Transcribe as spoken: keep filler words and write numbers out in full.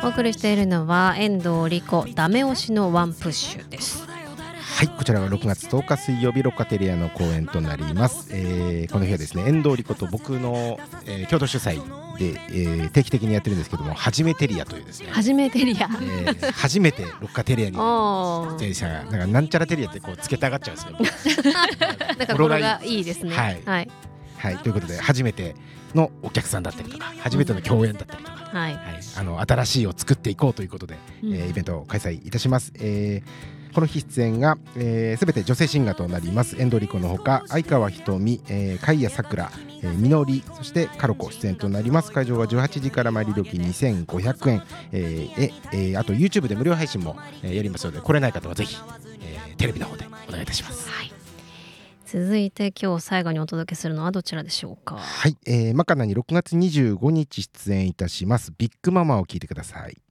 お送りしているのは遠藤莉子ダメ押しのワンプッシュです。 はい、こちらはろくがつとおか水曜日ロッカテリアの公演となります。えー、この日はですね、遠藤莉子と僕の、えー、共同主催で、えー、定期的にやってるんですけども、はじめテリアというですね、 はじめテリア、 えー、初めてロッカテリアに出演者がなんかなんちゃらテリアってこうつけたがっちゃうんですよ。 なんか語呂がいいですね。 はいはいはい、ということで初めてのお客さんだったりとか初めての共演だったりとか、 うん、はいはい、あの新しいを作っていこうということで、うんえー、イベントを開催いたします。えーこの日出演がすべ、えー、て女性シンガーとなります。遠藤莉子のほか相川ひとみ、えー、貝谷さくら、えー、みのり、そしてカロコ出演となります。会場はじゅうはちじから前料金にせんごひゃくえん、えーえー、あと YouTube で無料配信も、えー、やりますので、来れない方はぜひ、えー、テレビの方でお願いいたします。はい、 続いて今日最後にお届けするのはどちらでしょうか。 はい、えー、マカナにろくがつにじゅうごにち出演いたしますビッグママを聞いてください。